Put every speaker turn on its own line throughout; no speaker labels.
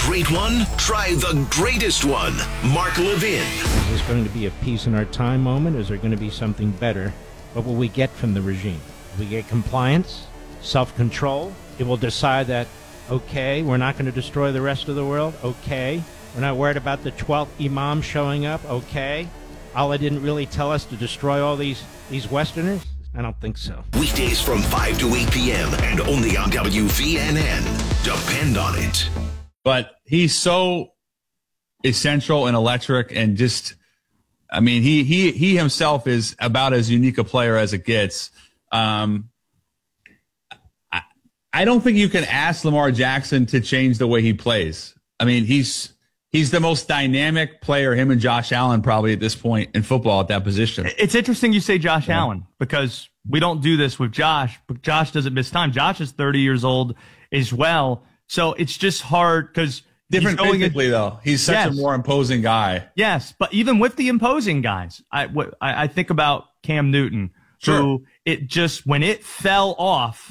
great one? Try the greatest one. Mark Levin.
Is this going to be a peace in our time moment? Is there going to be something better? What will we get from the regime? We get compliance, self-control. It will decide that, okay, we're not going to destroy the rest of the world. Okay. We're not worried about the 12th imam showing up. Okay. Allah didn't really tell us to destroy all these Westerners? I don't think so.
Weekdays from 5 to 8 p.m. and only on WVNN. Depend on it.
But he's so essential and electric and just, I mean, he himself is about as unique a player as it gets. I don't think you can ask Lamar Jackson to change the way he plays. I mean, he's the most dynamic player, him and Josh Allen probably at this point in football at that position.
It's interesting you say Josh Allen because we don't do this with Josh, but Josh doesn't miss time. Josh is 30 years old as well. So it's just hard because
different physically, though. He's such a more imposing guy.
Yes, but even with the imposing guys, I think about Cam Newton, who it just, when it fell off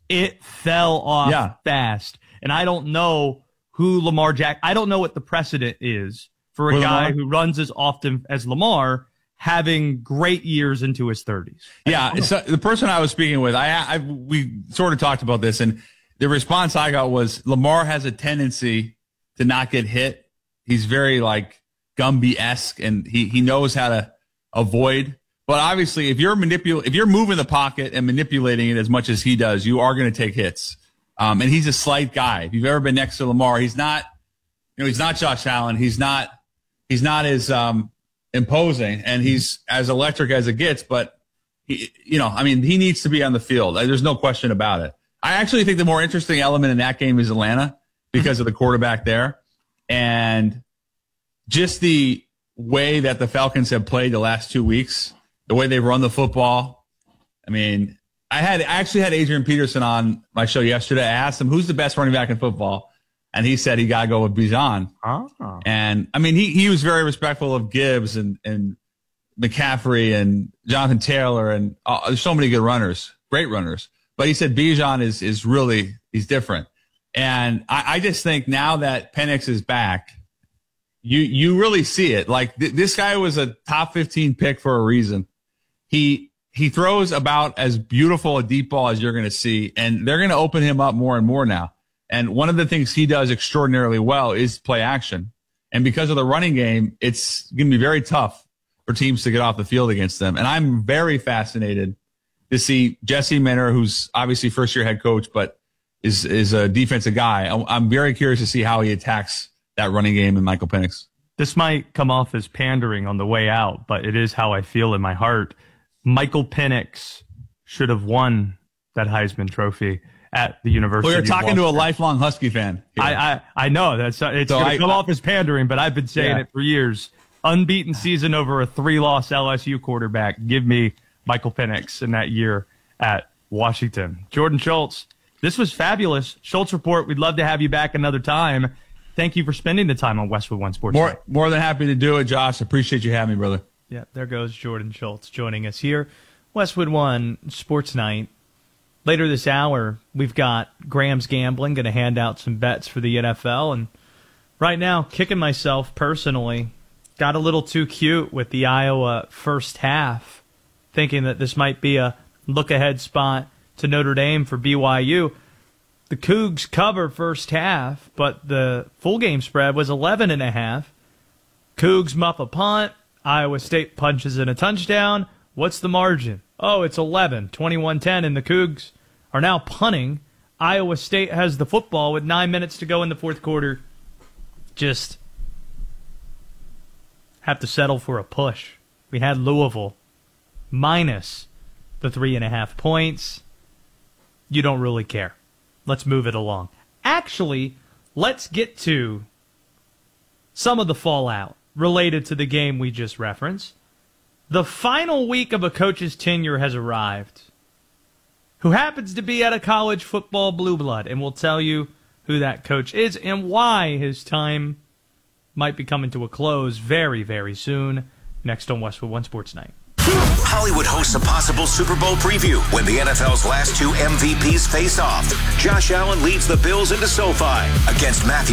fast. And I don't know who Lamar Jackson, I don't know what the precedent is for a guy who runs as often as Lamar having great years into his 30s.
Yeah, so the person I was speaking with, we sort of talked about this, and the response I got was Lamar has a tendency to not get hit. He's very like Gumby-esque, and he knows how to avoid. But obviously, if you're moving the pocket and manipulating it as much as he does, you are going to take hits. And he's a slight guy. If you've ever been next to Lamar, he's not Josh Allen. He's not as imposing, and he's as electric as it gets. But he needs to be on the field. There's no question about it. I actually think the more interesting element in that game is Atlanta because of the quarterback there, and just the way that the Falcons have played the last 2 weeks, the way they've run the football. I mean, I actually had Adrian Peterson on my show yesterday. I asked him, who's the best running back in football? And he said he got to go with Bijan. Oh. And, I mean, he was very respectful of Gibbs and McCaffrey and Jonathan Taylor. And there's so many good runners, great runners. But he said Bijan is really, he's different. And I just think now that Penix is back, you really see it. Like, this guy was a top 15 pick for a reason. He throws about as beautiful a deep ball as you're going to see, and they're going to open him up more and more now. And one of the things he does extraordinarily well is play action. And because of the running game, it's going to be very tough for teams to get off the field against them. And I'm very fascinated to see Jesse Minter, who's obviously first-year head coach, but is a defensive guy. I'm very curious to see how he attacks that running game and Michael Penix.
This might come off as pandering on the way out, but it is how I feel in my heart. Michael Penix should have won that Heisman Trophy at the University.
Well, you're talking to a lifelong Husky fan.
I know it's going to come off as pandering, but I've been saying it for years. Unbeaten season over a 3-loss LSU quarterback. Give me Michael Penix in that year at Washington. Jordan Schultz, this was fabulous. Schultz Report, we'd love to have you back another time. Thank you for spending the time on Westwood One Sports.
More than happy to do it, Josh. Appreciate you having me, brother.
Yeah, there goes Jordan Schultz joining us here. Westwood One Sports Night. Later this hour, we've got Graham's Gambling, going to hand out some bets for the NFL. And right now, kicking myself personally, got a little too cute with the Iowa first half, thinking that this might be a look-ahead spot to Notre Dame for BYU. The Cougs cover first half, but the full game spread was 11.5. Cougs muff a punt. Iowa State punches in a touchdown. What's the margin? Oh, it's 11, 21-10, and the Cougs are now punting. Iowa State has the football with 9 minutes to go in the fourth quarter. Just have to settle for a push. We had Louisville minus the 3.5 points. You don't really care. Let's move it along. Actually, let's get to some of the fallout related to the game we just referenced. The final week of a coach's tenure has arrived, who happens to be at a college football blue blood, and we'll tell you who that coach is and why his time might be coming to a close very, very soon, next on Westwood One Sports Night.
Hollywood hosts a possible Super Bowl preview when the NFL's last two MVPs face off. Josh Allen leads the Bills into SoFi against Matthew